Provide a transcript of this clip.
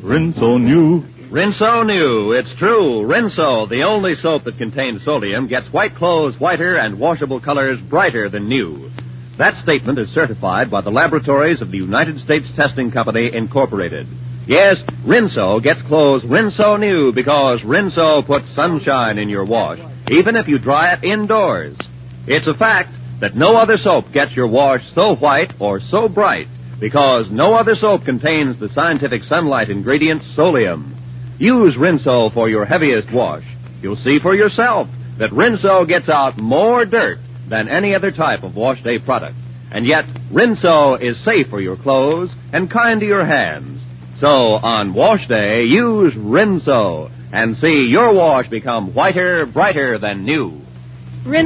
Rinso New. Rinso New. It's true. Rinso, the only soap that contains sodium, gets white clothes whiter and washable colors brighter than new. That statement is certified by the laboratories of the United States Testing Company, Incorporated. Yes, Rinso gets clothes Rinso New because Rinso puts sunshine in your wash, even if you dry it indoors. It's a fact that no other soap gets your wash so white or so bright because no other soap contains the scientific sunlight ingredient Solium. Use Rinso for your heaviest wash. You'll see for yourself that Rinso gets out more dirt than any other type of wash day product. And yet, Rinso is safe for your clothes and kind to your hands. So, on wash day, use Rinso and see your wash become whiter, brighter than new.